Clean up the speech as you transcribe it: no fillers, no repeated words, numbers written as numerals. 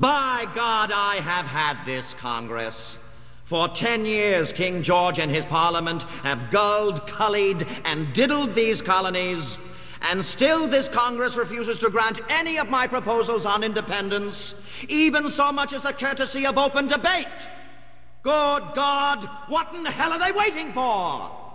By God, I have had this Congress. For 10 years, King George and his Parliament have gulled, cullied, and diddled these colonies, and still this Congress refuses to grant any of my proposals on independence, even so much as the courtesy of open debate. Good God, what in the hell are they waiting for?